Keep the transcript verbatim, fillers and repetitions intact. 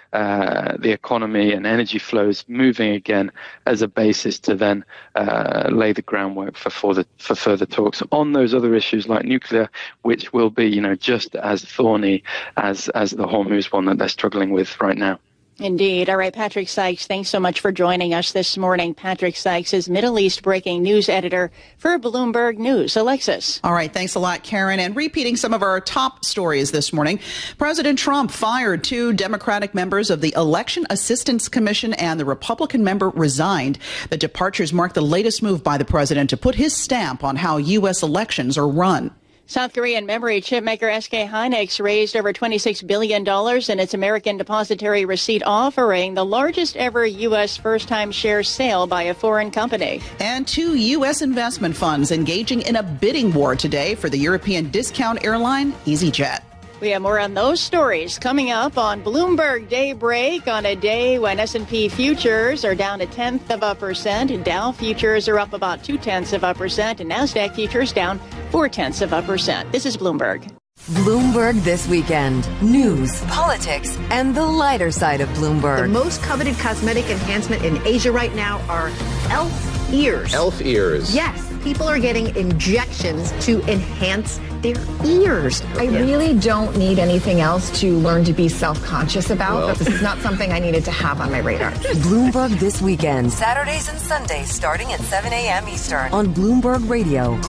uh, the economy and energy flows moving again as a basis to then uh, lay the groundwork for further, for further talks on those other issues like nuclear, which will be, you know, just as thorny as, as the Hormuz one that they're struggling with right now. Indeed. All right, Patrick Sykes, thanks so much for joining us this morning. Patrick Sykes is Middle East breaking news editor for Bloomberg News. Alexis. All right, thanks a lot, Karen. And repeating some of our top stories this morning, President Trump fired two Democratic members of the Election Assistance Commission and the Republican member resigned. The departures mark the latest move by the president to put his stamp on how U S elections are run. South Korean memory chip maker S K Hynix raised over twenty-six billion dollars in its American Depository Receipt offering, the largest ever U S first-time share sale by a foreign company. And two U S investment funds engaging in a bidding war today for the European discount airline EasyJet. We have more on those stories coming up on Bloomberg Daybreak on a day when S and P futures are down a tenth of a percent, Dow futures are up about two tenths of a percent, and NASDAQ futures down four tenths of a percent. This is Bloomberg. Bloomberg This Weekend. News, politics, and the lighter side of Bloomberg. The most coveted cosmetic enhancement in Asia right now are elf ears. Elf ears. Yes. People are getting injections to enhance their ears. I really don't need anything else to learn to be self-conscious about, well. But this is not something I needed to have on my radar. Bloomberg This Weekend. Saturdays and Sundays starting at seven a.m. Eastern on Bloomberg Radio.